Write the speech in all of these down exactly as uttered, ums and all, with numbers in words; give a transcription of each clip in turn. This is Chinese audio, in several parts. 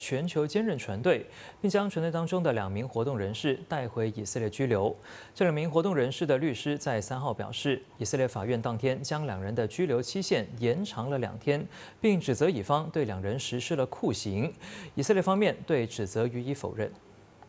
全球坚韧船队，并将船队当中的两名活动人士带回以色列拘留。这两名活动人士的律师在三号表示，以色列法院当天将两人的拘留期限延长了两天，并指责以方对两人实施了酷刑。以色列方面对指责予以否认。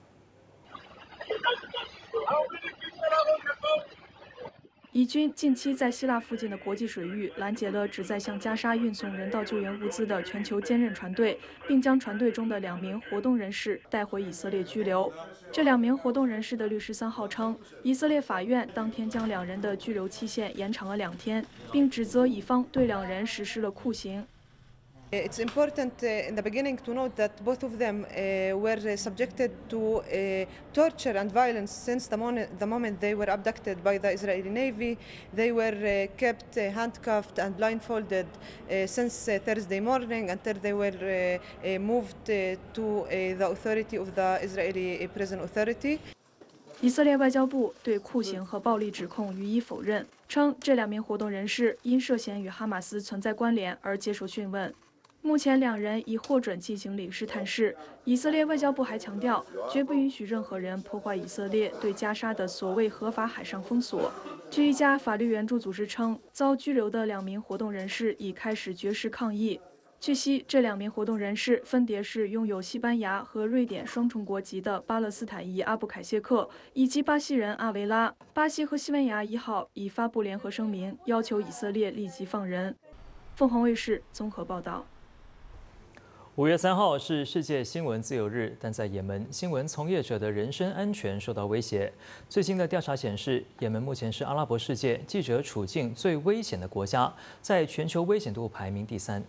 以军近期在希腊附近的国际水域拦截了旨在向加沙运送人道救援物资的全球坚韧船队，并将船队中的两名活动人士带回以色列拘留。这两名活动人士的律师三号称，以色列法院当天将两人的拘留期限延长了两天，并指责以方对两人实施了酷刑。 It's important uh, in the beginning to note that both of them uh, were subjected to uh, torture and violence since the moment, the moment they were abducted by the Israeli Navy. They were uh, kept uh, handcuffed and blindfolded uh, since uh, Thursday morning until they were uh, uh, moved uh, to uh, the authority of the Israeli Prison Authority. 以色列外交部对酷刑和暴力指控予以否认，称这两名活动人士因涉嫌与哈马斯存在关联而接受讯问。 目前，两人已获准进行领事探视。以色列外交部还强调，绝不允许任何人破坏以色列对加沙的所谓合法海上封锁。据一家法律援助组织称，遭拘留的两名活动人士已开始绝食抗议。据悉，这两名活动人士分别是拥有西班牙和瑞典双重国籍的巴勒斯坦裔阿布凯谢克以及巴西人阿维拉。巴西和西班牙一号已发布联合声明，要求以色列立即放人。凤凰卫视综合报道。 五月三号是世界新闻自由日，但在也门，新闻从业者的人身安全受到威胁。最新的调查显示，也门目前是阿拉伯世界记者处境最危险的国家，在全球危险度排名第三。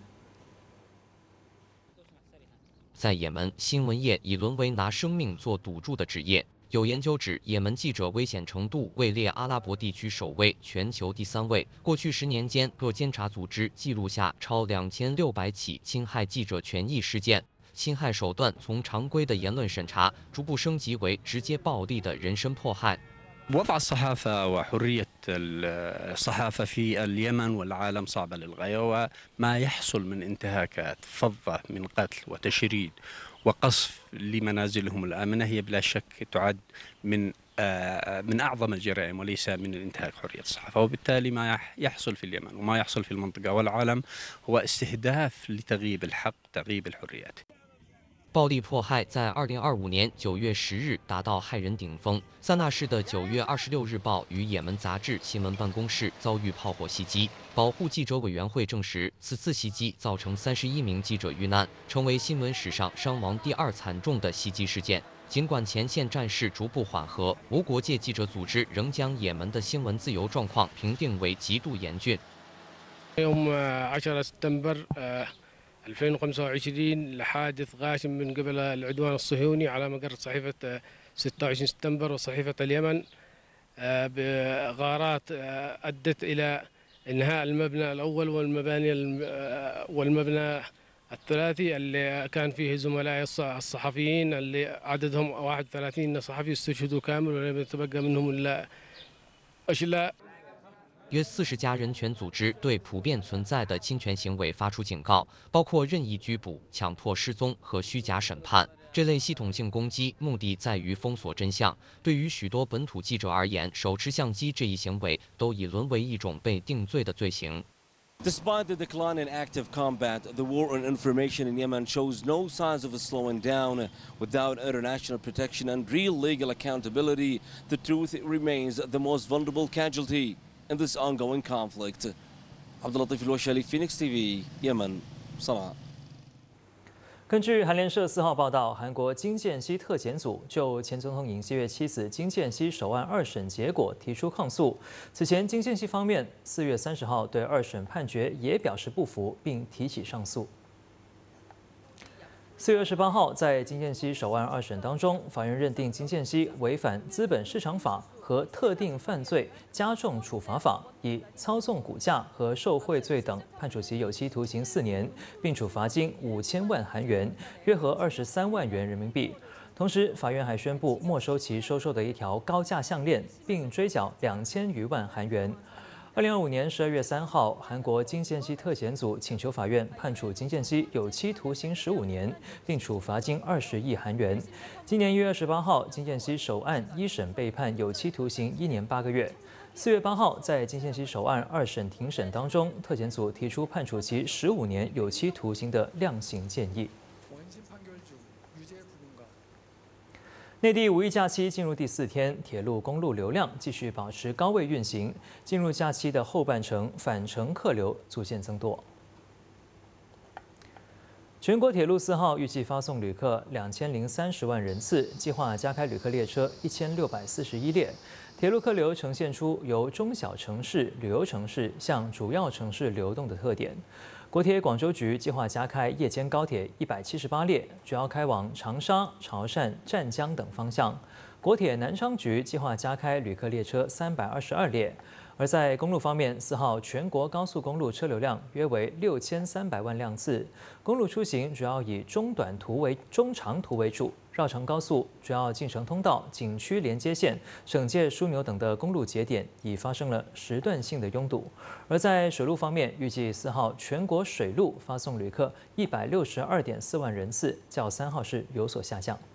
在也门，新闻业已沦为拿生命做赌注的职业。 有研究指，也门记者危险程度位列阿拉伯地区首位，全球第三位。过去十年间，各监察组织记录下超两千六百起侵害记者权益事件。侵害手段从常规的言论审查，逐步升级为直接暴力的人身迫害。 وضع الصحافة وحرية الصحافة في اليمن والعالم صعبة للغاية وما يحصل من انتهاكات فظة من قتل وتشريد وقصف لمنازلهم الآمنة هي بلا شك تعد من من أعظم الجرائم وليس من انتهاك حرية الصحافة وبالتالي ما يحصل في اليمن وما يحصل في المنطقة والعالم هو استهداف لتغييب الحق تغييب الحريات. 暴力迫害在二零二五年九月十日达到骇人顶峰。萨那市的九月二十六日报与也门杂志新闻办公室遭遇炮火袭击。保护记者委员会证实，此次袭击造成三十一名记者遇难，成为新闻史上伤亡第二惨重的袭击事件。尽管前线战事逐步缓和，无国界记者组织仍将也门的新闻自由状况评定为极度严峻。 ألفين وخمسة وعشرين لحادث غاشم من قبل العدوان الصهيوني على مقر صحيفة ستة وعشرين سبتمبر وصحيفة اليمن بغارات أدت إلى إنهاء المبنى الأول والمباني والمبنى الثلاثي اللي كان فيه زملائي الصحفيين اللي عددهم واحد وثلاثين صحفي استشهدوا كامل ولم يتبقى منهم إلا أشلاء. 约四十家人权组织对普遍存在的侵权行为发出警告，包括任意拘捕、强迫失踪和虚假审判。这类系统性攻击目的在于封锁真相。对于许多本土记者而言，手持相机这一行为都已沦为一种被定罪的罪行。 Despite the decline in active combat, the war on information in Yemen shows no signs of slowing down. Without international protection and real legal accountability, the truth remains the most vulnerable casualty in this ongoing conflict. عبد اللطيف الوشالي Phoenix T V يمن صنعاء. 根据韩联社四号报道，韩国金建熙特检组就前总统尹锡悦妻子金建熙首案二审结果提出抗诉。此前，金建熙方面四月三十号对二审判决也表示不服，并提起上诉。 四月二十八号，在金建熙首案二审当中，法院认定金建熙违反资本市场法和特定犯罪加重处罚法，以操纵股价和受贿罪等判处其有期徒刑四年，并处罚金五千万韩元，约合二十三万元人民币。同时，法院还宣布没收其收受的一条高价项链，并追缴两千余万韩元。 二零二五年十二月三号，韩国金建熙特检组请求法院判处金建熙有期徒刑十五年，并处罚金二十亿韩元。今年一月二十八号，金建熙首案一审被判有期徒刑一年八个月。四月八号，在金建熙首案二审庭审当中，特检组提出判处其十五年有期徒刑的量刑建议。内地五一假期进入第四天，铁路、公路流量继续保持高位运行。进入假期的后半程，返程客流逐渐增多。全国铁路四号预计发送旅客两千零三十万人次，计划加开旅客列车一千六百四十一列。铁路客流呈现出由中小城市、旅游城市向主要城市流动的特点。国铁广州局计划加开夜间高铁一百七十八列，主要开往长沙、潮汕、湛江等方向。国铁南昌局计划加开旅客列车三百二十二列。而在公路方面，四号全国高速公路车流量约为六千三百万辆次，公路出行主要以中短途为中长途为主。绕城高速主要进城通道、景区连接线、省界枢纽等的公路节点已发生了时段性的拥堵。而在水路方面，预计四号全国水路发送旅客一百六十二点四万人次，较三号是有所下降。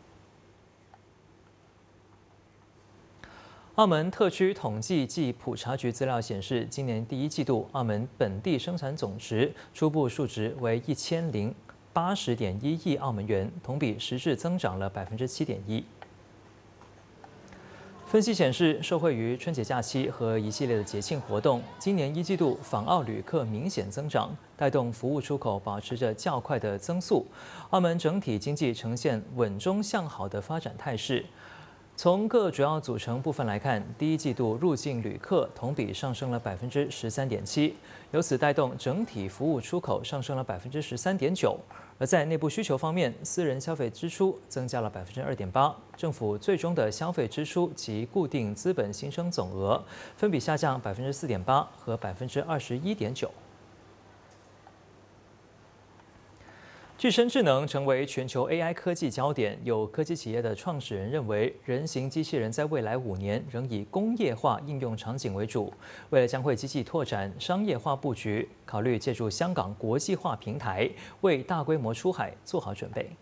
澳门特区统计暨普查局资料显示，今年第一季度澳门本地生产总值初步数值为一千零八十点一亿澳门元，同比实质增长了百分之七点一。分析显示，受惠于春节假期和一系列的节庆活动，今年一季度访澳旅客明显增长，带动服务出口保持着较快的增速。澳门整体经济呈现稳中向好的发展态势。从各主要组成部分来看，第一季度入境旅客同比上升了百分之十三点七，由此带动整体服务出口上升了百分之十三点九。而在内部需求方面，私人消费支出增加了百分之二点八，政府最终的消费支出及固定资本新生总额分别下降百分之四点八和百分之二十一点九。具身智能成为全球 A I 科技焦点，有科技企业的创始人认为，人形机器人在未来五年仍以工业化应用场景为主，未来将会积极拓展商业化布局，考虑借助香港国际化平台，为大规模出海做好准备。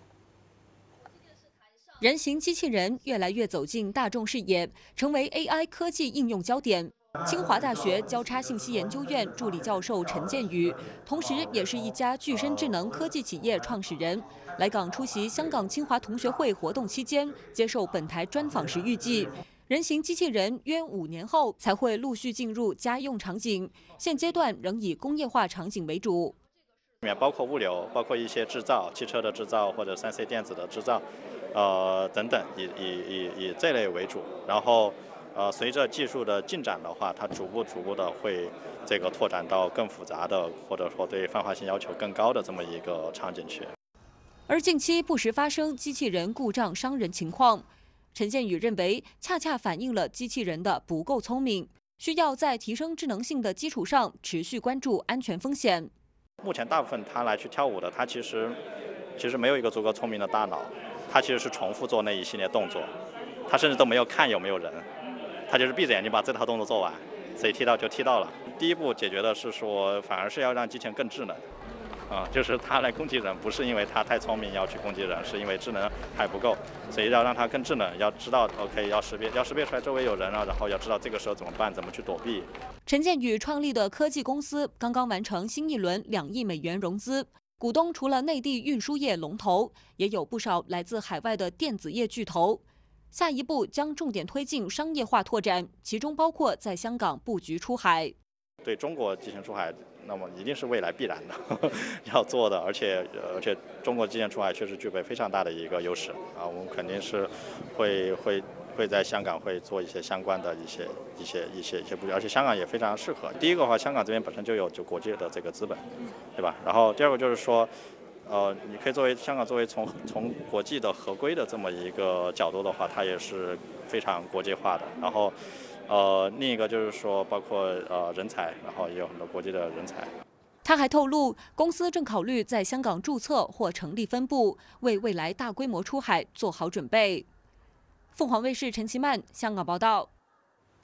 人形机器人越来越走进大众视野，成为 A I 科技应用焦点。清华大学交叉信息研究院助理教授陈建宇，同时也是一家具身智能科技企业创始人，来港出席香港清华同学会活动期间，接受本台专访时预计，人形机器人约五年后才会陆续进入家用场景，现阶段仍以工业化场景为主。 里面包括物流，包括一些制造，汽车的制造或者三 C 电子的制造，呃等等，以以以以这类为主，然后。呃，随着技术的进展的话，它逐步逐步的会这个拓展到更复杂的，或者说对泛化性要求更高的这么一个场景去。 而近期不时发生机器人故障伤人情况，陈建宇认为，恰恰反映了机器人的不够聪明，需要在提升智能性的基础上，持续关注安全风险。 目前大部分他来去跳舞的，他其实其实没有一个足够聪明的大脑，他其实是重复做那一系列动作，他甚至都没有看有没有人。他就是闭着眼睛把这套动作做完，谁踢到就踢到了。第一步解决的是说，反而是要让机器人更智能，啊，就是它来攻击人，不是因为它太聪明要去攻击人，是因为智能还不够，所以要让它更智能，要知道 OK 要识别，要识别出来周围有人了，然后要知道这个时候怎么办，怎么去躲避。 陈建宇创立的科技公司刚刚完成新一轮两亿美元融资，股东除了内地运输业龙头，也有不少来自海外的电子业巨头。下一步将重点推进商业化拓展，其中包括在香港布局出海。 对中国进行出海，那么一定是未来必然的呵呵要做的，而且而且中国进行出海确实具备非常大的一个优势啊，我们肯定是会会会在香港会做一些相关的一些一些一些一些布局，而且香港也非常适合。第一个的话，香港这边本身就有就国际的这个资本，对吧？然后第二个就是说。呃，你可以作为香港作为从从国际的合规的这么一个角度的话，它也是非常国际化的。然后，呃，另一个就是说，包括呃人才，然后也有很多国际的人才。 他还透露，公司正考虑在香港注册或成立分部，为未来大规模出海做好准备。凤凰卫视陈其曼香港报道。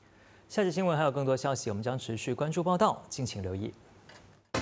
下节新闻还有更多消息，我们将持续关注报道，敬请留意。